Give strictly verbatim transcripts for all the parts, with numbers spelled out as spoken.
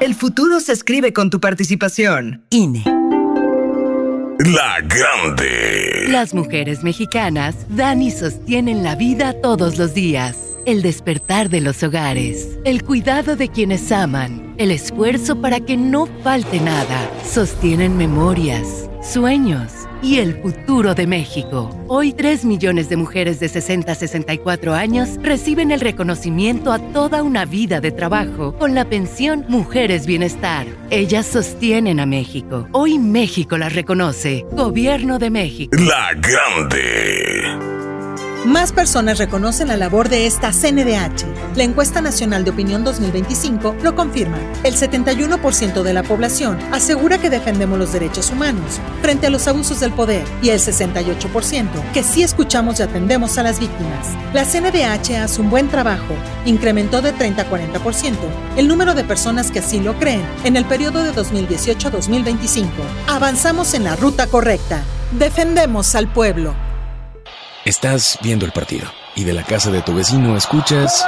El futuro se escribe con tu participación. I N E. La Grande. Las mujeres mexicanas dan y sostienen la vida todos los días. El despertar de los hogares, el cuidado de quienes aman, el esfuerzo para que no falte nada. Sostienen memorias, sueños y el futuro de México. Hoy, tres millones de mujeres de sesenta a sesenta y cuatro años reciben el reconocimiento a toda una vida de trabajo con la pensión Mujeres Bienestar. Ellas sostienen a México. Hoy México las reconoce. Gobierno de México. La Grande. Más personas reconocen la labor de esta C N D H. La Encuesta Nacional de Opinión dos mil veinticinco lo confirma. El setenta y uno por ciento de la población asegura que defendemos los derechos humanos frente a los abusos del poder y el sesenta y ocho por ciento que sí escuchamos y atendemos a las víctimas. La C N D H hace un buen trabajo. Incrementó de treinta a cuarenta por ciento el número de personas que así lo creen en el periodo de dos mil dieciocho a dos mil veinticinco. Avanzamos en la ruta correcta. Defendemos al pueblo. Estás viendo el partido y de la casa de tu vecino escuchas...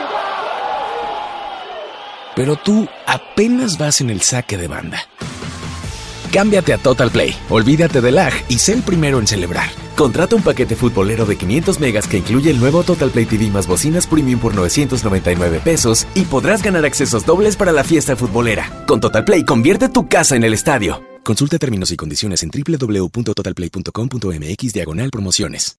Pero tú apenas vas en el saque de banda. Cámbiate a Total Play, olvídate del lag y sé el primero en celebrar. Contrata un paquete futbolero de quinientos megas que incluye el nuevo Total Play T V más bocinas premium por novecientos noventa y nueve pesos y podrás ganar accesos dobles para la fiesta futbolera. Con Total Play, convierte tu casa en el estadio. Consulta términos y condiciones en doble u doble u doble u punto total play punto com punto m x diagonal promociones.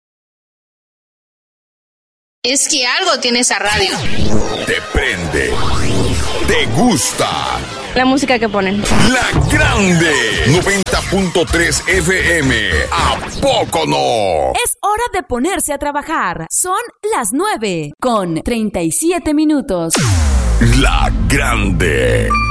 Es que algo tiene esa radio. Te prende. Te gusta. La música que ponen. La Grande. noventa punto tres F M. ¿A poco no? Es hora de ponerse a trabajar. Son las nueve con treinta y siete minutos. La Grande.